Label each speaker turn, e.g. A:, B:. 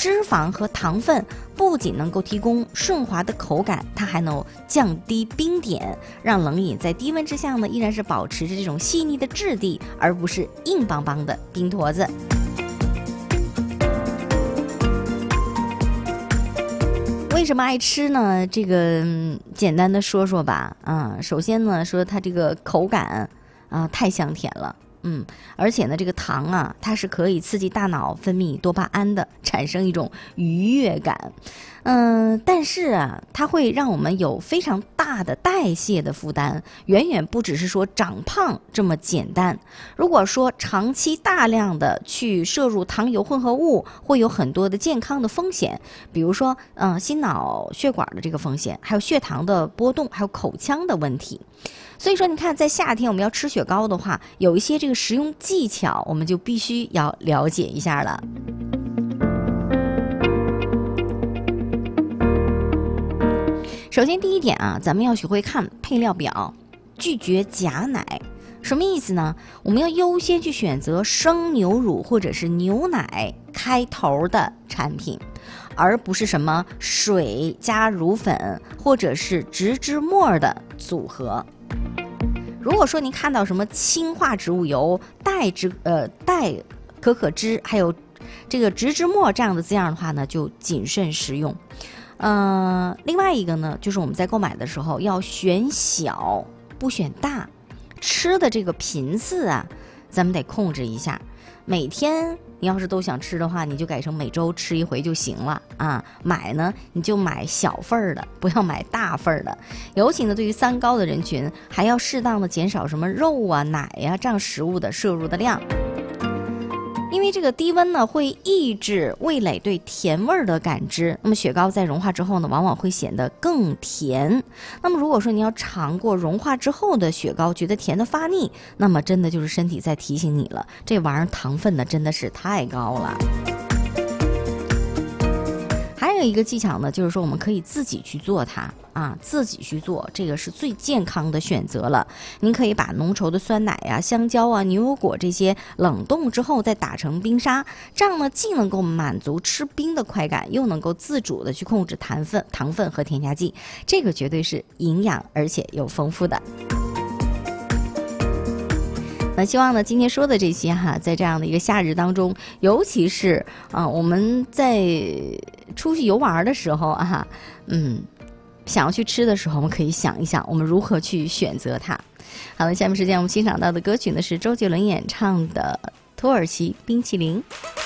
A: 脂肪和糖分不仅能够提供顺滑的口感，它还能降低冰点，让冷饮在低温之下呢，依然是保持着这种细腻的质地，而不是硬邦邦的冰坨子。为什么爱吃呢？这个简单的说说吧。首先呢，说它这个口感太香甜了。而且呢，这个糖啊，它是可以刺激大脑分泌多巴胺的，产生一种愉悦感。但是啊，它会让我们有非常大的代谢的负担，远远不只是说长胖这么简单。如果说长期大量的去摄入糖油混合物，会有很多的健康的风险，比如说心脑血管的这个风险，还有血糖的波动，还有口腔的问题。所以说你看，在夏天我们要吃雪糕的话，有一些这个食用技巧我们就必须要了解一下了。首先第一点啊，咱们要学会看配料表，拒绝假奶。什么意思呢？我们要优先去选择生牛乳或者是牛奶开头的产品，而不是什么水加乳粉或者是植脂末的组合。如果说您看到什么氢化植物油、代可可脂还有这个植脂末这样的字样的话呢，就谨慎食用。另外一个呢，就是我们在购买的时候要选小不选大，吃的这个频次啊，咱们得控制一下。每天你要是都想吃的话，你就改成每周吃一回就行了啊。买呢，你就买小份儿的，不要买大份儿的。尤其呢，对于三高的人群，还要适当的减少什么肉啊、奶呀这样食物的摄入的量。因为这个低温呢，会抑制味蕾对甜味的感知，那么雪糕在融化之后呢，往往会显得更甜。那么如果说你要尝过融化之后的雪糕，觉得甜的发腻，那么真的就是身体在提醒你了，这玩意儿糖分呢真的是太高了。还有一个技巧呢，就是说我们可以自己去做它啊，自己去做，这个是最健康的选择了。您可以把浓稠的酸奶啊、香蕉啊、牛油果这些冷冻之后再打成冰沙，这样呢既能够满足吃冰的快感，又能够自主的去控制糖分和添加剂，这个绝对是营养而且又丰富的。那希望呢，今天说的这些哈，在这样的一个夏日当中，尤其是我们在出去游玩的时候啊，想要去吃的时候，我们可以想一想，我们如何去选择它。好了，下面时间我们欣赏到的歌曲呢是周杰伦演唱的《土耳其冰淇淋》。